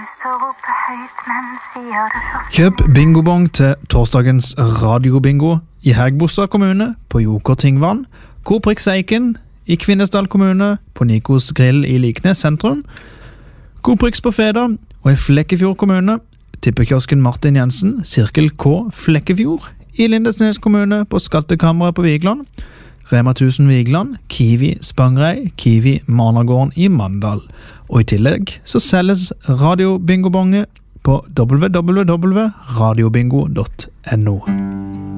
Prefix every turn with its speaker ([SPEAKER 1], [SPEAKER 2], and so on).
[SPEAKER 1] Kjøp bingobong til torsdagens radiobingo i Hægebostad kommune, på Joker Tingvann, Koprix Eiken, i Kvinesdal kommune, på Nikos Grill i Liknes sentrum, Koprix på Feda, og i Flekkefjord kommune, tippekiosken Martin Jensen, Sirkel K Flekkefjord, i Lindesnes kommune, på Skattekammeret på Vigland, Rema 1000 Vigland, Kiwi Spangrei, Kiwi Managården i Mandal. Og i tillegg så selges radiobingobonge på www.radiobingo.no.